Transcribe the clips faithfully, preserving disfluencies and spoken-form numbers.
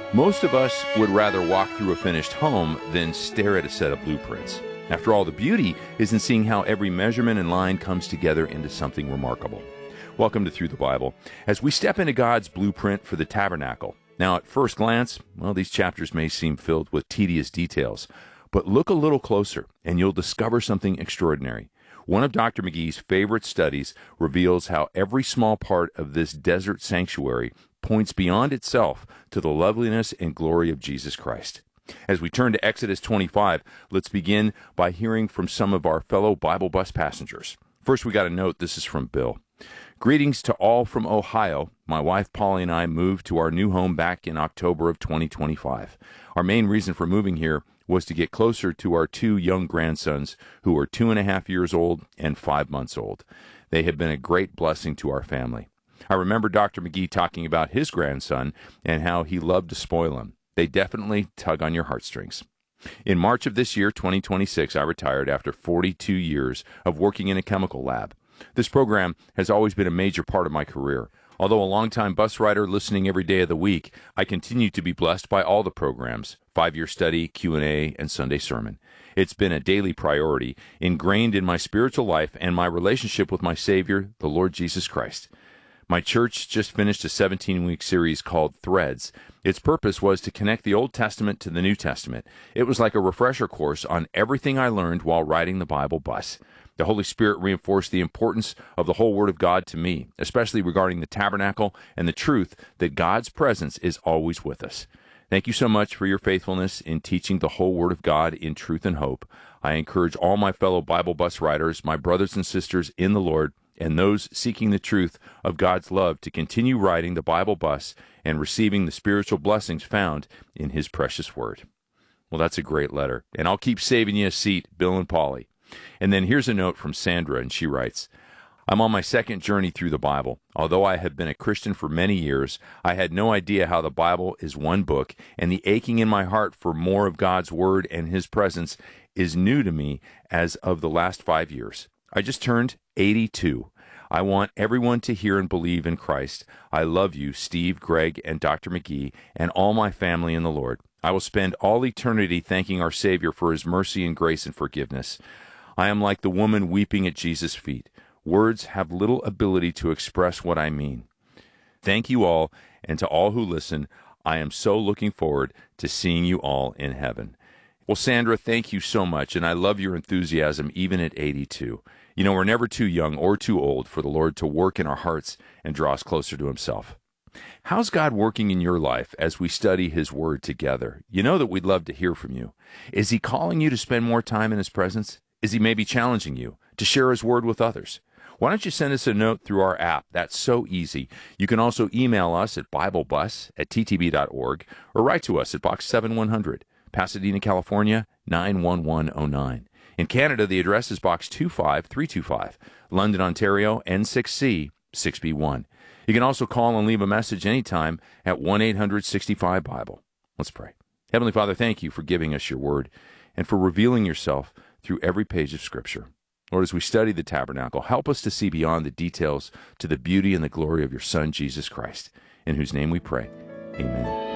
Most of us would rather walk through a finished home than stare at a set of blueprints. After all, the beauty is in seeing how every measurement and line comes together into something remarkable. Welcome to Through the Bible, as we step into God's blueprint for the tabernacle. Now, at first glance, well, these chapters may seem filled with tedious details, but look a little closer, and you'll discover something extraordinary. One of Doctor McGee's favorite studies reveals how every small part of this desert sanctuary points beyond itself to the loveliness and glory of Jesus Christ. As we turn to Exodus twenty-five, let's begin by hearing from some of our fellow Bible bus passengers. First, we got a note. This is from Bill. Greetings to all from Ohio. My wife Polly and I moved to our new home back in October of twenty twenty-five. Our main reason for moving here was to get closer to our two young grandsons, who are two and a half years old and five months old. They have been a great blessing to our family. I remember Doctor McGee talking about his grandson and how he loved to spoil him. They definitely tug on your heartstrings. In March of this year, twenty twenty-six, I retired after forty-two years of working in a chemical lab. This program has always been a major part of my career. Although a longtime bus rider listening every day of the week, I continue to be blessed by all the programs, five-year study, Q and A, and Sunday sermon. It's been a daily priority, ingrained in my spiritual life and my relationship with my Savior, the Lord Jesus Christ. My church just finished a seventeen-week series called Threads. Its purpose was to connect the Old Testament to the New Testament. It was like a refresher course on everything I learned while riding the Bible bus. The Holy Spirit reinforced the importance of the whole Word of God to me, especially regarding the tabernacle and the truth that God's presence is always with us. Thank you so much for your faithfulness in teaching the whole Word of God in truth and hope. I encourage all my fellow Bible bus riders, my brothers and sisters in the Lord, and those seeking the truth of God's love to continue riding the Bible bus and receiving the spiritual blessings found in His precious Word. Well, that's a great letter, and I'll keep saving you a seat, Bill and Polly. And then here's a note from Sandra, and she writes, I'm on my second journey through the Bible. Although I have been a Christian for many years, I had no idea how the Bible is one book, and the aching in my heart for more of God's Word and His presence is new to me as of the last five years. I just turned eighty-two. I want everyone to hear and believe in Christ. I love you, Steve, Greg, and Doctor McGee, and all my family in the Lord. I will spend all eternity thanking our Savior for His mercy and grace and forgiveness. I am like the woman weeping at Jesus' feet. Words have little ability to express what I mean. Thank you all, and to all who listen, I am so looking forward to seeing you all in heaven. Well, Sandra, thank you so much, and I love your enthusiasm even at eighty-two. You know, we're never too young or too old for the Lord to work in our hearts and draw us closer to Himself. How's God working in your life as we study His Word together? You know that we'd love to hear from you. Is He calling you to spend more time in His presence? Is He maybe challenging you to share His Word with others? Why don't you send us a note through our app? That's so easy. You can also email us at biblebus at t t b dot org or write to us at Box seven one hundred, Pasadena, California, nine one one oh nine. In Canada, the address is Box two five three two five, London, Ontario, N six C six B one. You can also call and leave a message anytime at one eight hundred sixty-five Bible. Let's pray. Heavenly Father, thank you for giving us your Word and for revealing yourself through every page of Scripture. Lord, as we study the tabernacle, help us to see beyond the details to the beauty and the glory of your Son, Jesus Christ, in whose name we pray. Amen.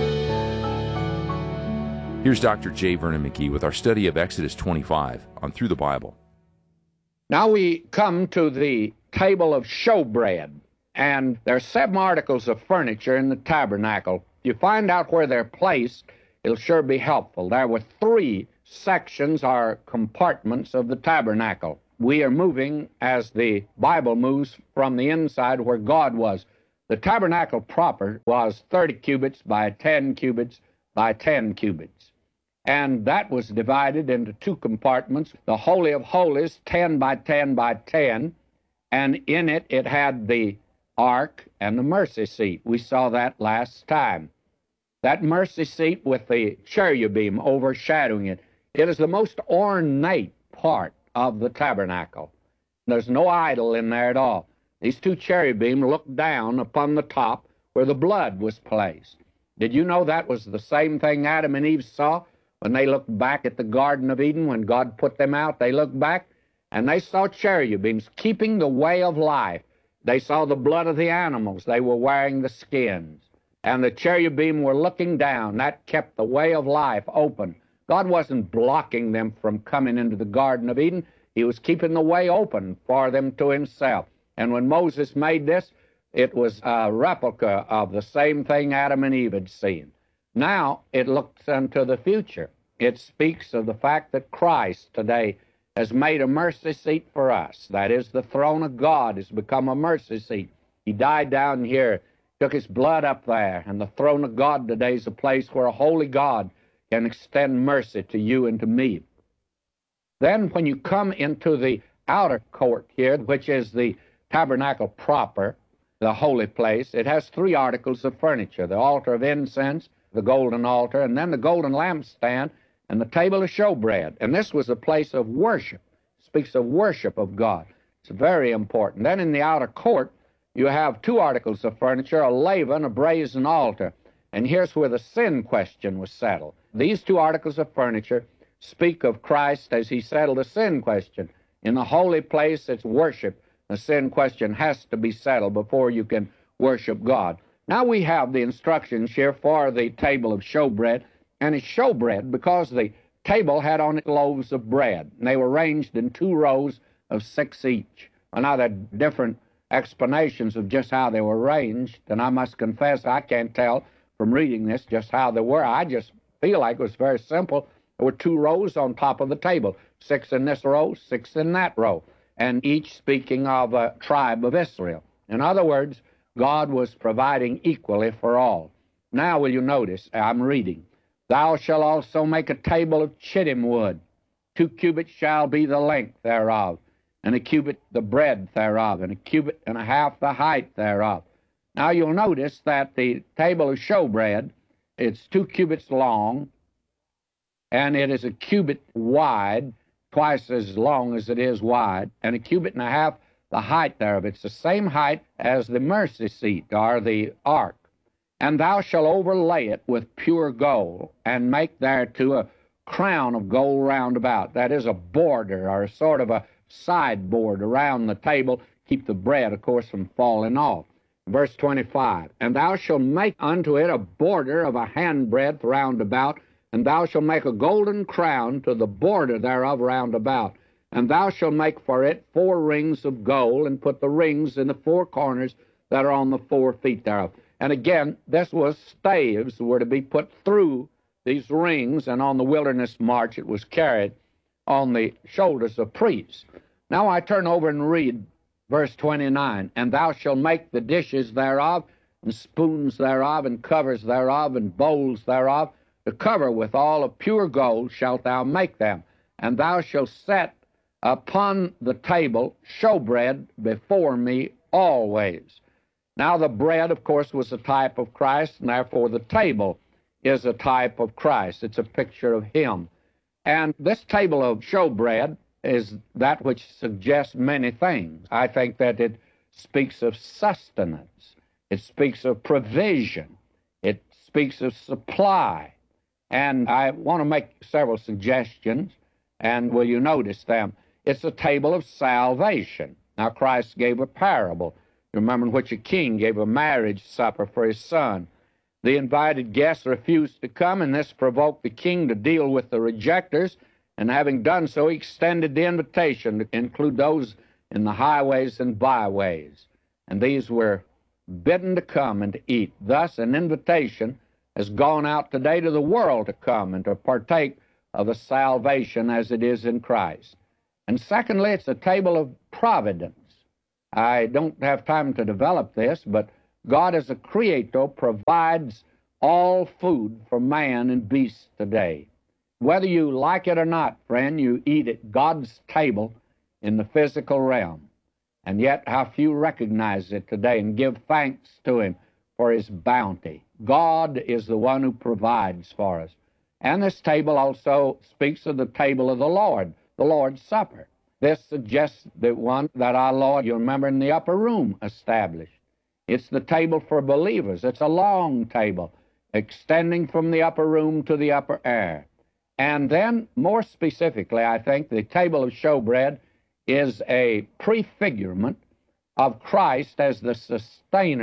Here's Doctor J. Vernon McGee with our study of Exodus twenty-five on Through the Bible. Now we come to the table of showbread, and there are seven articles of furniture in the tabernacle. You find out where they're placed, it'll sure be helpful. There were three sections or compartments of the tabernacle. We are moving, as the Bible moves, from the inside where God was. The tabernacle proper was thirty cubits by ten cubits by ten cubits. And that was divided into two compartments. The Holy of Holies, ten by ten by ten, and in it it had the ark and the mercy seat. We saw that last time. That mercy seat with the cherubim overshadowing it. It is the most ornate part of the tabernacle. There's no idol in there at all. These two cherubim look down upon the top where the blood was placed. Did you know that was the same thing Adam and Eve saw when they looked back at the Garden of Eden? When God put them out, they looked back, and they saw cherubims keeping the way of life. They saw the blood of the animals. They were wearing the skins. and the cherubim were looking down. That kept the way of life open. God wasn't blocking them from coming into the Garden of Eden. He was keeping the way open for them to himself. And when Moses made this, it was a replica of the same thing Adam and Eve had seen. Now it looks into the future. It speaks of the fact that Christ today has made a mercy seat for us. That is, the throne of God has become a mercy seat. He died down here, took his blood up there, and the throne of God today is a place where a holy God can extend mercy to you and to me. Then when you come into the outer court here, which is the tabernacle proper, the holy place, it has three articles of furniture: the altar of incense, the golden altar, and then the golden lampstand, and the table of showbread. And this was a place of worship. It speaks of worship of God. It's very important. Then in the outer court, you have two articles of furniture: a laven, a brazen altar. And here's where the sin question was settled. These two articles of furniture speak of Christ as he settled the sin question. In the holy place, it's worship. The sin question has to be settled before you can worship God. Now we have the instructions here for the table of showbread, and it's showbread because the table had on it loaves of bread, and they were ranged in two rows of six each. Well, now there are different explanations of just how they were arranged, and I must confess I can't tell from reading this just how they were. I just feel like it was very simple. There were two rows on top of the table, six in this row, six in that row, and each speaking of a tribe of Israel. In other words, God was providing equally for all. Now will you notice, I'm reading, "Thou shalt also make a table of chittim wood. Two cubits shall be the length thereof, and a cubit the breadth thereof, and a cubit and a half the height thereof." Now you'll notice that the table of showbread, it's two cubits long, and it is a cubit wide, twice as long as it is wide, and a cubit and a half the height thereof. It's the same height as the mercy seat, or the ark. "And thou shalt overlay it with pure gold, and make thereto a crown of gold round about." That is a border, or a sort of a sideboard around the table, keep the bread, of course, from falling off. Verse twenty-five, "And thou shalt make unto it a border of a handbreadth round about, and thou shalt make a golden crown to the border thereof round about. And thou shalt make for it four rings of gold, and put the rings in the four corners that are on the four feet thereof." And again, this was staves were to be put through these rings, and on the wilderness march it was carried on the shoulders of priests. Now I turn over and read verse twenty-nine, "And thou shalt make the dishes thereof, and spoons thereof, and covers thereof, and bowls thereof. To cover with all of pure gold shalt thou make them. And thou shalt set upon the table showbread before me always." Now the bread, of course, was a type of Christ, and therefore the table is a type of Christ. It's a picture of him. And this table of showbread is that which suggests many things. I think that it speaks of sustenance. It speaks of provision. It speaks of supply. And I want to make several suggestions, and will you notice them? It's a table of salvation. Now, Christ gave a parable, you remember, in which a king gave a marriage supper for his son. The invited guests refused to come, and this provoked the king to deal with the rejectors, and having done so, he extended the invitation to include those in the highways and byways. And these were bidden to come and to eat. Thus, an invitation has gone out today to the world to come and to partake of the salvation as it is in Christ. And secondly, it's a table of providence. I don't have time to develop this, but God as a creator provides all food for man and beast today. Whether you like it or not, friend, you eat at God's table in the physical realm. And yet how few recognize it today and give thanks to him for his bounty. God is the one who provides for us. And this table also speaks of the table of the Lord, the Lord's Supper. This suggests the one that our Lord, you remember, in the upper room established. It's the table for believers. It's a long table extending from the upper room to the upper air. And then, more specifically, I think the table of showbread is a prefigurement of Christ as the sustainer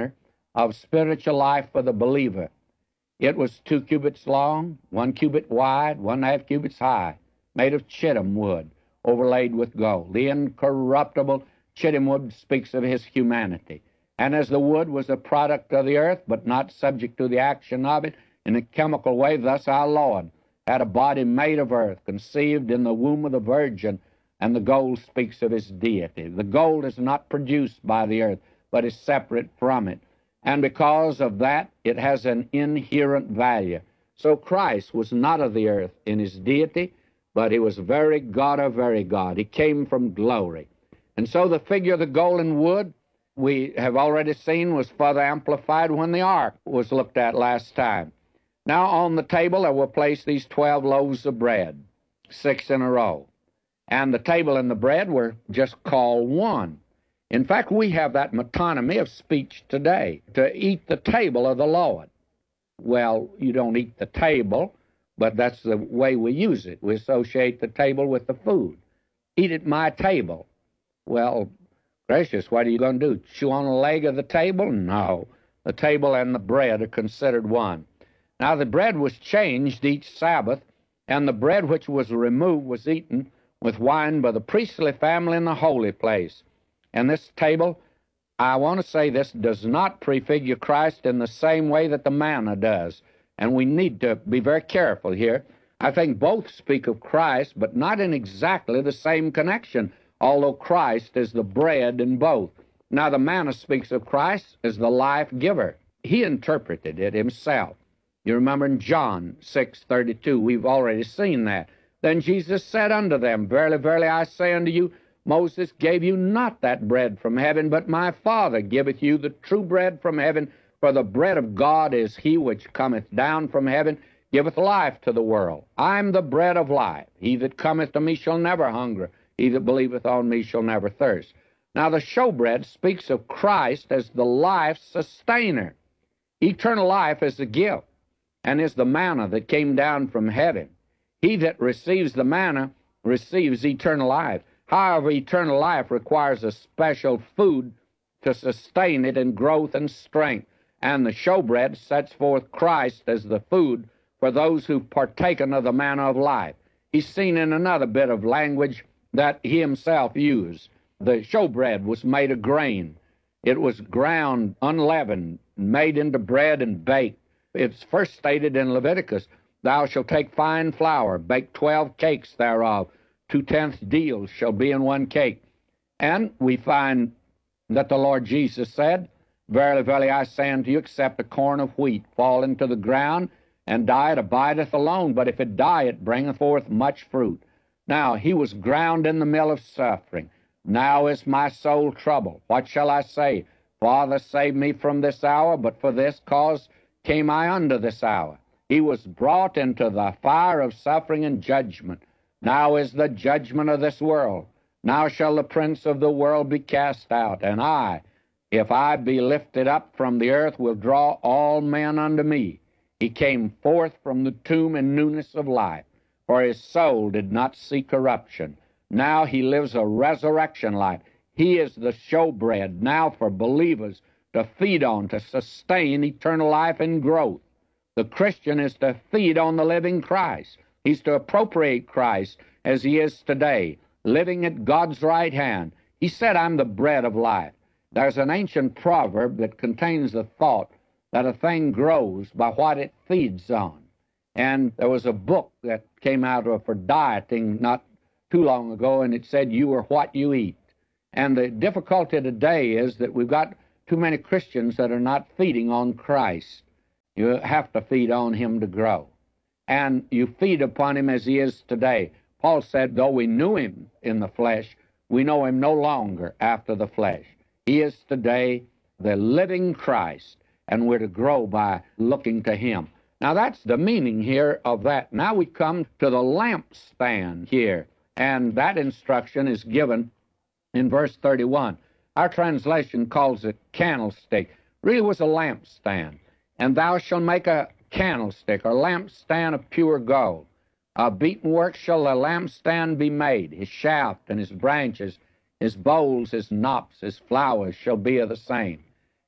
of spiritual life for the believer. It was two cubits long, one cubit wide, one and a half cubits high, made of chittim wood, overlaid with gold. The incorruptible chittim wood speaks of his humanity. And as the wood was a product of the earth, but not subject to the action of it in a chemical way, thus our Lord had a body made of earth, conceived in the womb of the Virgin, and the gold speaks of his deity. The gold is not produced by the earth, but is separate from it. And because of that, it has an inherent value. So Christ was not of the earth in his deity, but he was very God of very God. He came from glory. And so the figure of the golden wood, we have already seen, was further amplified when the ark was looked at last time. Now on the table there were placed these twelve loaves of bread, six in a row. And the table and the bread were just called one. In fact, we have that metonymy of speech today, to eat the table of the Lord. Well, you don't eat the table, but that's the way we use it. We associate the table with the food. Eat at my table. Well, gracious, what are you going to do? Chew on a leg of the table? No. The table and the bread are considered one. Now, the bread was changed each Sabbath, and the bread which was removed was eaten with wine by the priestly family in the holy place. And this table, I want to say this, does not prefigure Christ in the same way that the manna does. And we need to be very careful here. I think both speak of Christ, but not in exactly the same connection, although Christ is the bread in both. Now, the manna speaks of Christ as the life giver. He interpreted it himself. You remember in John six thirty-two, we've already seen that. Then Jesus said unto them, Verily, verily, I say unto you, Moses gave you not that bread from heaven, but my Father giveth you the true bread from heaven. For the bread of God is he which cometh down from heaven, giveth life to the world. I am the bread of life. He that cometh to me shall never hunger. He that believeth on me shall never thirst. Now the showbread speaks of Christ as the life sustainer. Eternal life is a gift, and is the manna that came down from heaven. He that receives the manna receives eternal life. However, eternal life requires a special food to sustain it in growth and strength. And the showbread sets forth Christ as the food for those who've partaken of the manna of life. He's seen in another bit of language that he himself used. The showbread was made of grain. It was ground, unleavened, made into bread and baked. It's first stated in Leviticus, Thou shalt take fine flour, bake twelve cakes thereof. Two-tenths deals shall be in one cake. And we find that the Lord Jesus said, Verily, verily, I say unto you, except a corn of wheat fall into the ground, and die, it abideth alone. But if it die, it bringeth forth much fruit. Now, he was ground in the mill of suffering. Now is my soul troubled. What shall I say? Father, save me from this hour, but for this cause came I unto this hour. He was brought into the fire of suffering and judgment. Now is the judgment of this world. Now shall the prince of the world be cast out. And I, if I be lifted up from the earth, will draw all men unto me. He came forth from the tomb in newness of life, for his soul did not see corruption. Now he lives a resurrection life. He is the showbread now for believers to feed on, to sustain eternal life and growth. The Christian is to feed on the living Christ. He's to appropriate Christ as he is today, living at God's right hand. He said, I'm the bread of life. There's an ancient proverb that contains the thought that a thing grows by what it feeds on. And there was a book that came out for dieting not too long ago, and it said, you are what you eat. And the difficulty today is that we've got too many Christians that are not feeding on Christ. You have to feed on him to grow. And you feed upon him as he is today. Paul said, though we knew him in the flesh, we know him no longer after the flesh. He is today the living Christ, and we're to grow by looking to him. Now, that's the meaning here of that. Now we come to the lampstand here, and that instruction is given in verse thirty-one. Our translation calls it candlestick. Really was a lampstand. And thou shalt make a candlestick, or lampstand of pure gold. Of beaten work shall the lampstand be made. His shaft and his branches, his bowls, his knops, his flowers shall be of the same.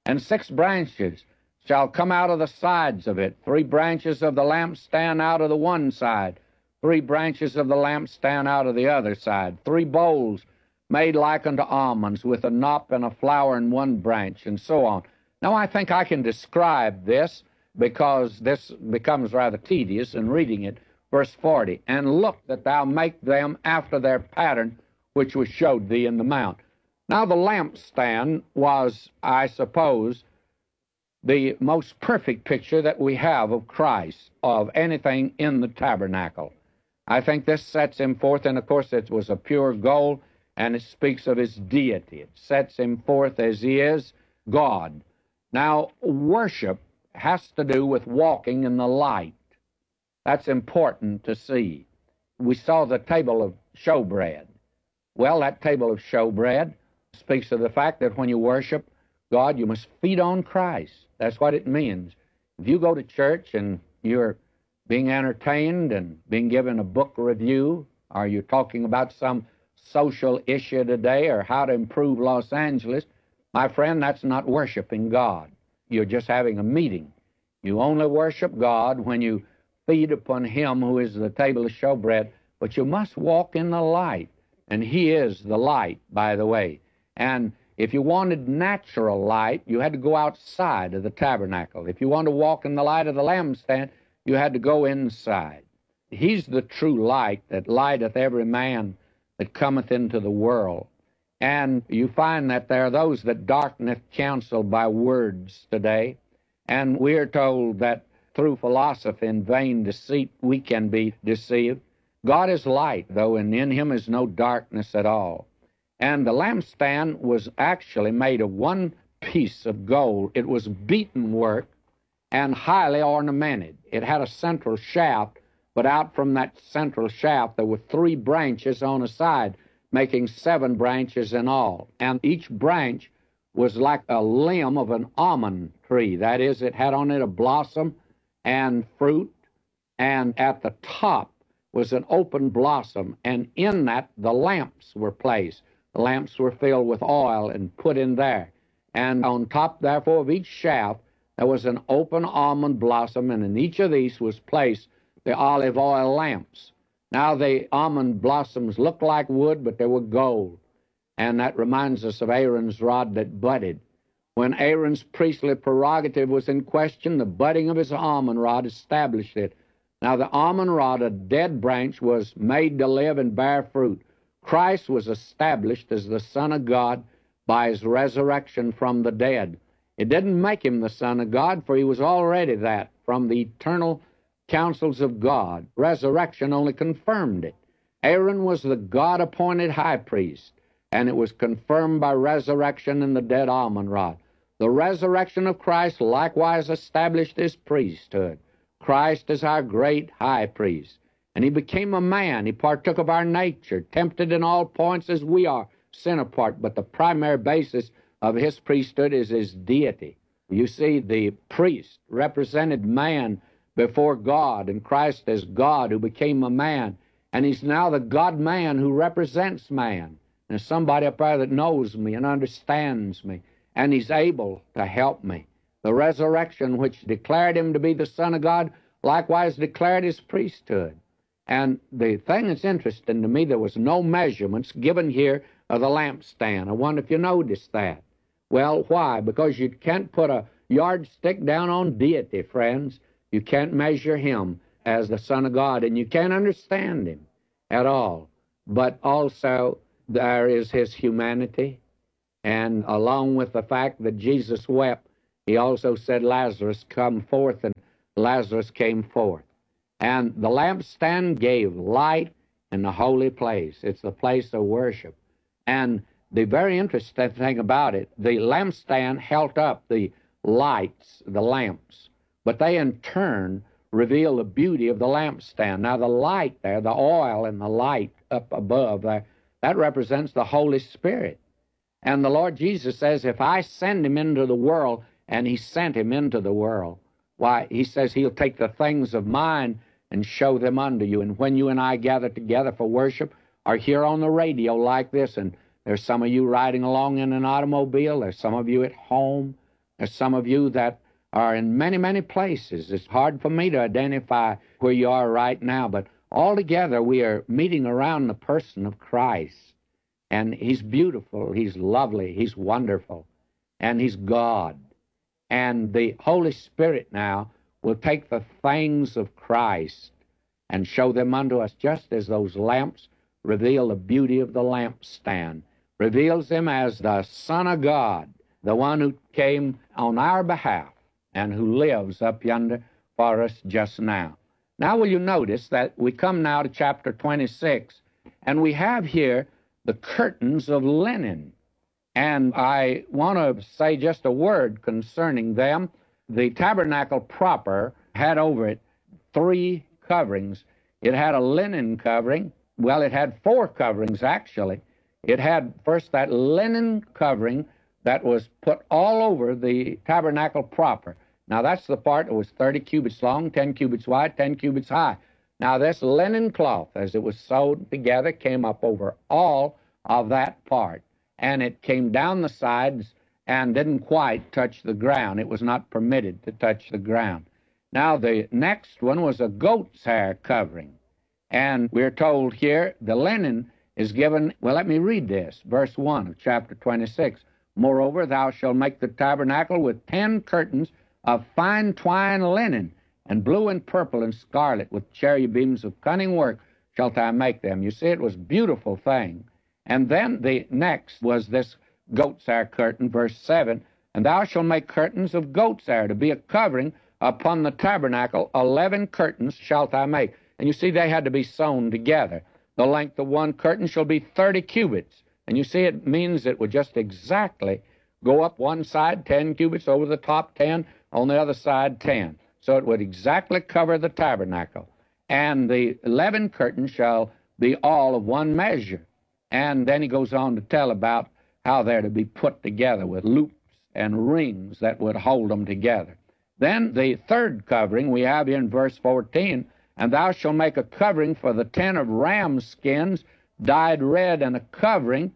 And six branches shall come out of the sides of it, three branches of the lampstand out of the one side, three branches of the lampstand out of the other side, three bowls made like unto almonds, with a knop and a flower in one branch, and so on. Now, I think I can describe this, because this becomes rather tedious in reading it. Verse forty, and look that thou make them after their pattern which was showed thee in the mount. Now, the lampstand was, I suppose, the most perfect picture that we have of Christ, of anything in the tabernacle. I think this sets him forth, and of course it was a pure gold, and it speaks of his deity. It sets him forth as he is God. Now, worship has to do with walking in the light. That's important to see. We saw the table of showbread. Well, that table of showbread speaks of the fact that when you worship God, you must feed on Christ. That's what it means. If you go to church and you're being entertained and being given a book review, or you're talking about some social issue today or how to improve Los Angeles, my friend, that's not worshiping God. You're just having a meeting. You only worship God when you feed upon Him who is the table of showbread, but you must walk in the light, and He is the light, by the way. And if you wanted natural light, you had to go outside of the tabernacle. If you wanted to walk in the light of the lampstand, you had to go inside. He's the true light that lighteth every man that cometh into the world. And you find that there are those that darkeneth counsel by words today. And we are told that through philosophy and vain deceit we can be deceived. God is light, though, and in Him is no darkness at all. And the lampstand was actually made of one piece of gold. It was beaten work and highly ornamented. It had a central shaft, but out from that central shaft there were three branches on a side, making seven branches in all. And each branch was like a limb of an almond tree. That is, it had on it a blossom and fruit, and at the top was an open blossom, and in that the lamps were placed. The lamps were filled with oil and put in there. And on top, therefore, of each shaft, there was an open almond blossom, and in each of these was placed the olive oil lamps. Now, the almond blossoms looked like wood, but they were gold. And that reminds us of Aaron's rod that budded. When Aaron's priestly prerogative was in question, the budding of his almond rod established it. Now, the almond rod, a dead branch, was made to live and bear fruit. Christ was established as the Son of God by His resurrection from the dead. It didn't make Him the Son of God, for He was already that from the eternal counsels of God. Resurrection only confirmed it. Aaron was the God-appointed high priest, and it was confirmed by resurrection in the dead almond rod. The resurrection of Christ likewise established His priesthood. Christ is our great high priest. And He became a man. He partook of our nature, tempted in all points as we are, sin apart. But the primary basis of His priesthood is His deity. You see, the priest represented man before God, and Christ is God who became a man. And He's now the God-man who represents man. And there's somebody up there that knows me and understands me, and He's able to help me. The resurrection, which declared Him to be the Son of God, likewise declared His priesthood. And the thing that's interesting to me, there was no measurements given here of the lampstand. I wonder if you noticed that. Well, why? Because you can't put a yardstick down on deity, friends. You can't measure Him as the Son of God, and you can't understand Him at all. But also, there is His humanity, and along with the fact that Jesus wept, He also said, Lazarus, come forth, and Lazarus came forth. And the lampstand gave light in the holy place. It's the place of worship. And the very interesting thing about it, the lampstand held up the lights, the lamps, but they in turn reveal the beauty of the lampstand. Now, the light there, the oil and the light up above there, that represents the Holy Spirit. And the Lord Jesus says, if I send Him into the world, and He sent Him into the world, why, He says He'll take the things of mine and show them unto you. And when you and I gather together for worship, or here on the radio like this, and there's some of you riding along in an automobile, there's some of you at home, There's some of you that are in many, many places. It's hard for me to identify where you are right now, but altogether we are meeting around the person of Christ. And He's beautiful, He's lovely, He's wonderful, and He's God. And the Holy Spirit now will take the things of Christ and show them unto us, just as those lamps reveal the beauty of the lampstand, reveals Him as the Son of God, the one who came on our behalf and who lives up yonder for us just now. Now will you notice that we come now to chapter twenty-six, and we have here the curtains of linen. And I want to say just a word concerning them. The tabernacle proper had over it three coverings. It had a linen covering. Well, it had four coverings, actually. It had first that linen covering that was put all over the tabernacle proper. Now, that's the part that was thirty cubits long, ten cubits wide, ten cubits high. Now, this linen cloth, as it was sewed together, came up over all of that part. And it came down the sides and didn't quite touch the ground. It was not permitted to touch the ground. Now, the next one was a goat's hair covering. And we're told here the linen is given, well, let me read this, verse one of chapter twenty-six. Moreover, thou shalt make the tabernacle with ten curtains of fine twine linen, and blue and purple and scarlet, with cherubims of cunning work shalt thou make them. You see, it was a beautiful thing. And then the next was this goat's hair curtain, verse seven. And thou shalt make curtains of goat's hair to be a covering upon the tabernacle. Eleven curtains shalt thou make. And you see, they had to be sewn together. The length of one curtain shall be thirty cubits. And you see, it means it would just exactly go up one side, ten cubits, over the top, ten, on the other side, ten. So it would exactly cover the tabernacle. And the eleven curtains shall be all of one measure. And then he goes on to tell about how they're to be put together with loops and rings that would hold them together. Then the third covering we have in verse fourteen, and thou shalt make a covering for the ten of ram skins dyed red, and a covering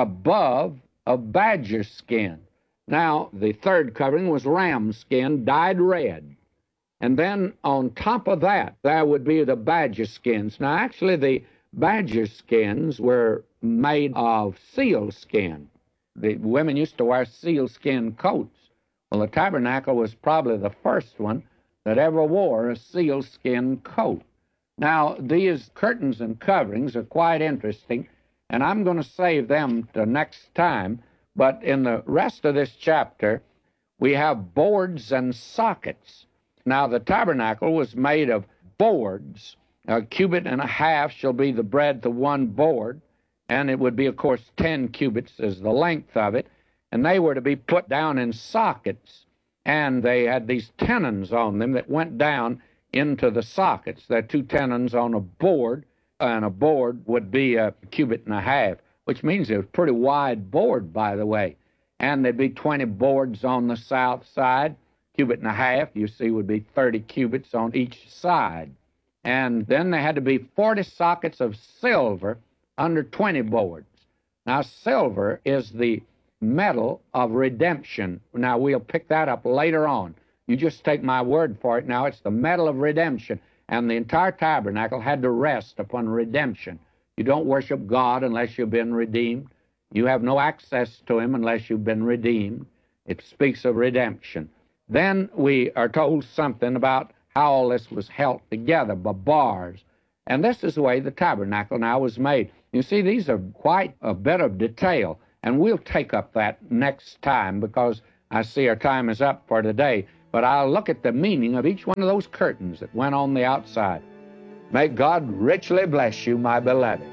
above of badger skin. Now, the third covering was ram skin dyed red. And then on top of that, there would be the badger skins. Now, actually, the badger skins were made of seal skin. The women used to wear seal skin coats. Well, the tabernacle was probably the first one that ever wore a seal skin coat. Now, these curtains and coverings are quite interesting, and I'm going to save them to next time. But in the rest of this chapter, we have boards and sockets. Now, the tabernacle was made of boards. A cubit and a half shall be the breadth of one board, and it would be, of course, ten cubits as the length of it. And they were to be put down in sockets, and they had these tenons on them that went down into the sockets. There are two tenons on a board, and a board would be a cubit and a half, which means it was a pretty wide board, by the way. And there'd be twenty boards on the south side. Cubit and a half, you see, would be thirty cubits on each side. And then there had to be forty sockets of silver under twenty boards. Now, silver is the metal of redemption. Now, we'll pick that up later on. You just take my word for it now. It's the metal of redemption. And the entire tabernacle had to rest upon redemption. You don't worship God unless you've been redeemed. You have no access to Him unless you've been redeemed. It speaks of redemption. Then we are told something about how all this was held together by bars. And this is the way the tabernacle now was made. You see, these are quite a bit of detail, and we'll take up that next time because I see our time is up for today. But I'll look at the meaning of each one of those curtains that went on the outside. May God richly bless you, my beloved.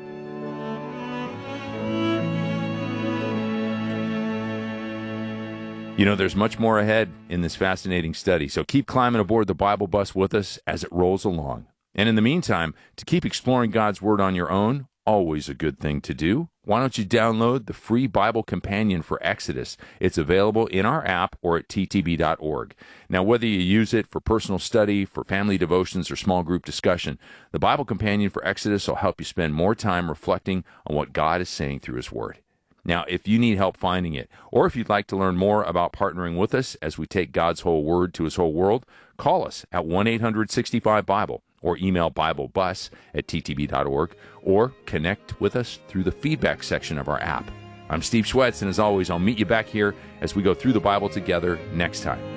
You know, there's much more ahead in this fascinating study, so keep climbing aboard the Bible bus with us as it rolls along. And in the meantime, to keep exploring God's Word on your own, always a good thing to do, why don't you download the free Bible Companion for Exodus? It's available in our app or at t t b dot org. Now, whether you use it for personal study, for family devotions, or small group discussion, the Bible Companion for Exodus will help you spend more time reflecting on what God is saying through His Word. Now, if you need help finding it, or if you'd like to learn more about partnering with us as we take God's whole word to his whole world, call us at one eight hundred sixty-five Bible or email BibleBus at t t b dot org or connect with us through the feedback section of our app. I'm Steve Schwetz, and as always, I'll meet you back here as we go through the Bible together next time.